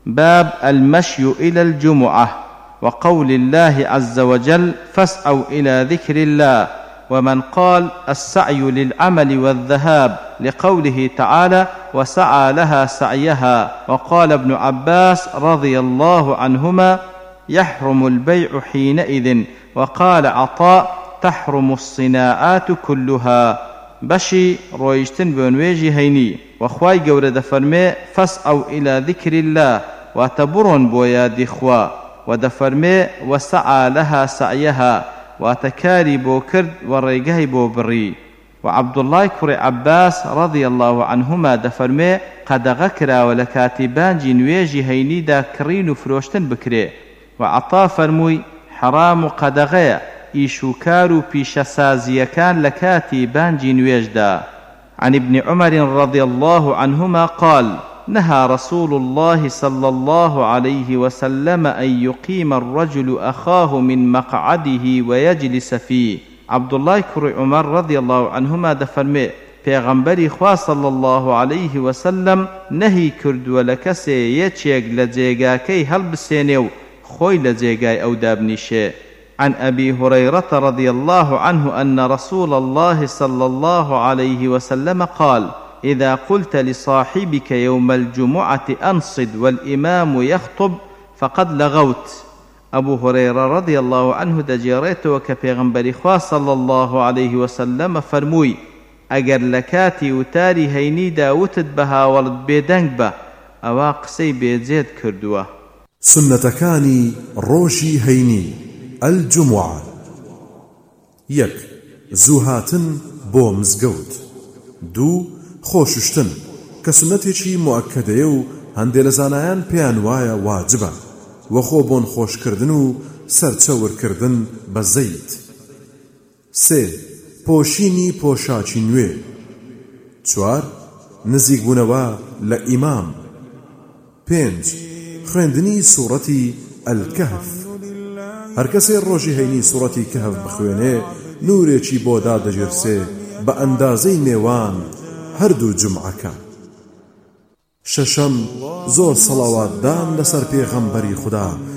باب المشي إلى الجمعة وقول الله عز وجل فاسعوا إلى ذكر الله، ومن قال السعي للعمل والذهاب لقوله تعالى وسعى لها سعيها. وقال ابن عباس رضي الله عنهما يحرم البيع حينئذ. وقال عطاء تحرم الصناعات كلها. بشي رويشتن بونويجي هيني. وخواي قورد فرمي فاسعوا إلى ذكر الله وتبرن بويا خوا، ودفرمي وسعى لها سعيها واتكاري بو كرد وريقهي بو بري. وعبد الله كري عباس رضي الله عنهما دفرمي قد غكرا ولكاتبان جنويجي هيني دا كرين فروشتن بكري. وعطا فرموي حرام قدغيا إيشوكارو بيشسازي كان لكاتبان جنويج دا. عن ابن عمر رضي الله عنهما قال نهى رسول الله صلى الله عليه وسلم أن يقيم الرجل أخاه من مقعده ويجلس فيه. عبد الله كري عمر رضي الله عنهما دفرمي پیغمبری خوا صلى الله عليه وسلم نهي كرد ولكسي يچيق لجيقاكي هل بسينيو خوي لجيقاي أو دابنيشي. عن أبي هريرة رضي الله عنه أن رسول الله صلى الله عليه وسلم قال إذا قلت لصاحبك يوم الجمعة أنصت والإمام يخطب فقد لغوت. أبو هريرة رضي الله عنه دجيريت وكبيغمبر خوا صلى الله عليه وسلم فرموي أجر لكاتي وتاري هيني داوتد بها ولد بيدنگ به أوا قسي بيزيد كردوه. سنتكاني روشي هيني الجمعة. يك زوهاتن بو مزگەوت. دو خۆششتن کە سنەتێکی مؤکدەیە و هەندێ لە زانایان پێیان وایە واجبە، وەخۆ بۆن خۆشکردن و سەرچەورکردن بە زەید. سێ پۆشینی پۆشاکی نوێ. چوار نزیکبوونەوە لە ئیمام. پێنج خوێندنی سوورەتی ئەلکەهف. هەر کەسێ ڕۆژی هەینی سوورەتی کەهف بخوێنێ نورێکی بۆ دادەژێرسێ بە ئەندازەی نێوان هەردوو جمعەکە. شەشەم زۆر سەڵاوات دان لەسەر پێغەمبەری خودا